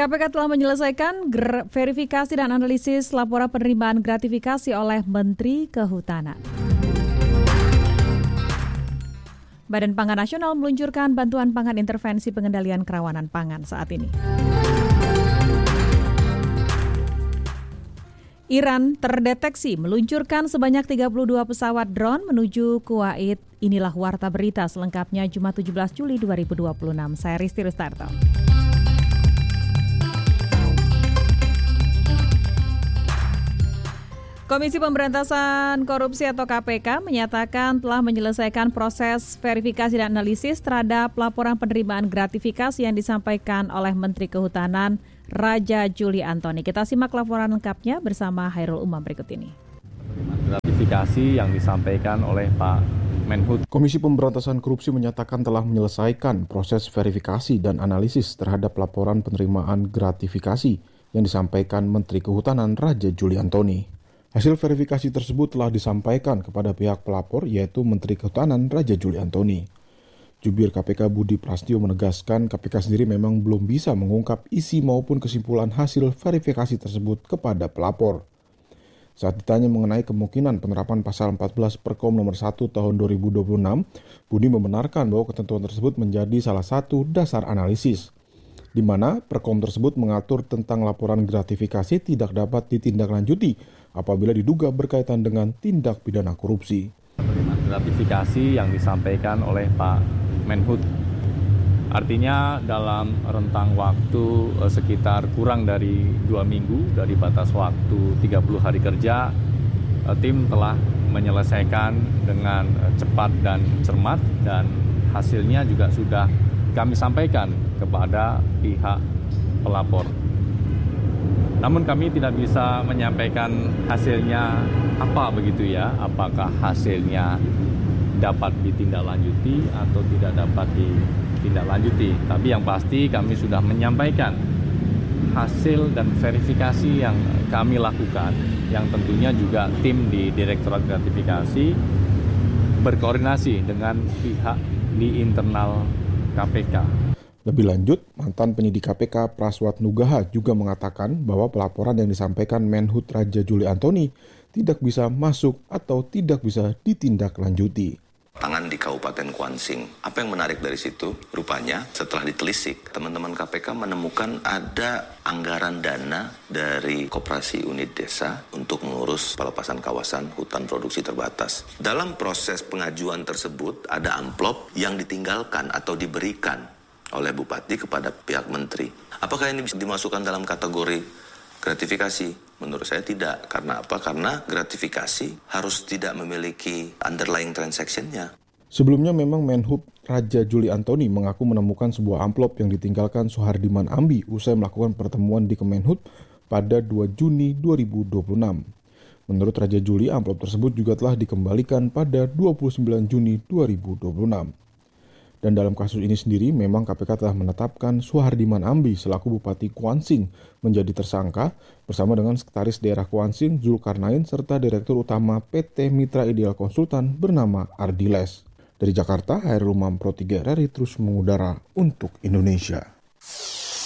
KPK telah menyelesaikan verifikasi dan analisis laporan penerimaan gratifikasi oleh Menteri Kehutanan. Badan Pangan Nasional meluncurkan bantuan pangan intervensi pengendalian kerawanan pangan saat ini. Iran terdeteksi meluncurkan sebanyak 32 pesawat drone menuju Kuwait. Inilah warta berita selengkapnya Jumat 17 Juli 2026. Saya Risti Rustarto. Komisi Pemberantasan Korupsi atau KPK menyatakan telah menyelesaikan proses verifikasi dan analisis terhadap laporan penerimaan gratifikasi yang disampaikan oleh Menteri Kehutanan Raja Juli Antoni. Kita simak laporan lengkapnya bersama Hairul Umam berikut ini. Gratifikasi yang disampaikan oleh Pak Menhut. Komisi Pemberantasan Korupsi menyatakan telah menyelesaikan proses verifikasi dan analisis terhadap laporan penerimaan gratifikasi yang disampaikan Menteri Kehutanan Raja Juli Antoni. Hasil verifikasi tersebut telah disampaikan kepada pihak pelapor yaitu Menteri Kehutanan Raja Juli Antoni. Jubir KPK Budi Prasetyo menegaskan KPK sendiri memang belum bisa mengungkap isi maupun kesimpulan hasil verifikasi tersebut kepada pelapor. Saat ditanya mengenai kemungkinan penerapan pasal 14 Perkom nomor 1 tahun 2026, Budi membenarkan bahwa ketentuan tersebut menjadi salah satu dasar analisis, di mana Perkom tersebut mengatur tentang laporan gratifikasi tidak dapat ditindaklanjuti apabila diduga berkaitan dengan tindak pidana korupsi. Gratifikasi yang disampaikan oleh Pak Menhut, artinya dalam rentang waktu sekitar kurang dari 2 minggu dari batas waktu 30 hari kerja, tim telah menyelesaikan dengan cepat dan cermat dan hasilnya juga sudah kami sampaikan kepada pihak pelapor. Namun kami tidak bisa menyampaikan hasilnya apa begitu ya, apakah hasilnya dapat ditindaklanjuti atau tidak dapat ditindaklanjuti. Tapi yang pasti kami sudah menyampaikan hasil dan verifikasi yang kami lakukan, yang tentunya juga tim di Direktorat Gratifikasi berkoordinasi dengan pihak di internal KPK. Lebih lanjut, mantan penyidik KPK Praswat Nugaha juga mengatakan bahwa pelaporan yang disampaikan Menhut Raja Juli Antoni tidak bisa masuk atau tidak bisa ditindaklanjuti. Tangan di Kabupaten Kuansing. Apa yang menarik dari situ? Rupanya setelah ditelisik, teman-teman KPK menemukan ada anggaran dana dari Koperasi Unit Desa untuk mengurus pelepasan kawasan hutan produksi terbatas. Dalam proses pengajuan tersebut ada amplop yang ditinggalkan atau diberikan oleh Bupati kepada pihak Menteri. Apakah ini bisa dimasukkan dalam kategori gratifikasi? Menurut saya tidak. Karena apa? Karena gratifikasi harus tidak memiliki underlying transaction-nya. Sebelumnya memang Menhut Raja Juli Antoni mengaku menemukan sebuah amplop yang ditinggalkan Soehardiman Ambi usai melakukan pertemuan di Kemenhut pada 2 Juni 2026. Menurut Raja Juli, amplop tersebut juga telah dikembalikan pada 29 Juni 2026. Dan dalam kasus ini sendiri, memang KPK telah menetapkan Soehardiman Ambi selaku Bupati Kuansing menjadi tersangka bersama dengan Sekretaris Daerah Kuansing Zulkarnain serta Direktur Utama PT Mitra Ideal Konsultan bernama Ardiles. Dari Jakarta, Hairul Umam Pro 3 RRI terus mengudara untuk Indonesia.